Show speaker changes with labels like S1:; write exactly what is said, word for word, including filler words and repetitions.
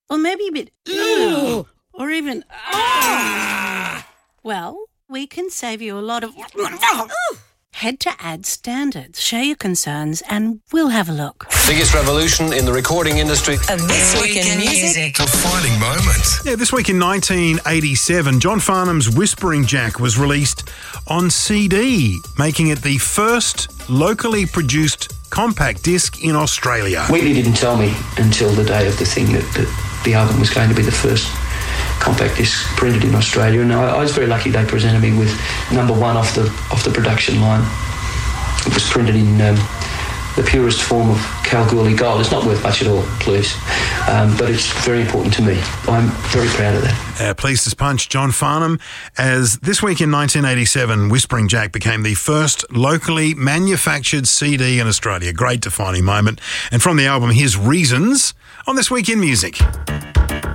S1: Or maybe a bit ooh, or even ah. Well, we can save you a lot of... Head to Ad Standards, share your concerns, and we'll have a look.
S2: Biggest revolution in the recording industry.
S3: And this week in music.
S4: Defining moment.
S5: Yeah, this week in nineteen eighty-seven, John Farnham's Whispering Jack was released on C D, making it the first locally produced compact disc in Australia.
S6: Wheatley didn't tell me until the day of the thing that, that the album was going to be the first compact disc printed in Australia, and I, I was very lucky. They presented me with number one off the off the production line. It was printed in um, the purest form of Kalgoorlie gold. It's not worth much at all, please, um, but it's very important to me. I'm very proud of that.
S5: Uh, pleased as punch, John Farnham, as this week in nineteen eighty-seven, Whispering Jack became the first locally manufactured C D in Australia. Great defining moment. And from the album, here's Reasons on This Week in Music.